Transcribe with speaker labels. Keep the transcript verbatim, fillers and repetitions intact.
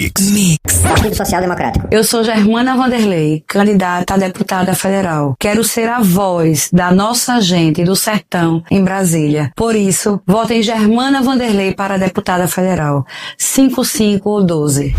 Speaker 1: Mix. Mix.
Speaker 2: Partido Social Democrático.
Speaker 3: Eu sou Germana Vanderlei, candidata a deputada federal. Quero ser a voz da nossa gente do sertão em Brasília. Por isso, votem Germana Vanderlei para deputada federal. cinco cinco ou doze.